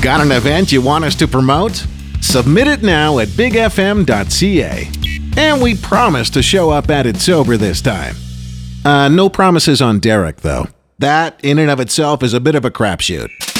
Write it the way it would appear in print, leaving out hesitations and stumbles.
Got an event you want us to promote? Submit it now at bigfm.ca. And we promise to show up at it sober this time. No promises on Derek, though. That, in and of itself, is a bit of a crapshoot.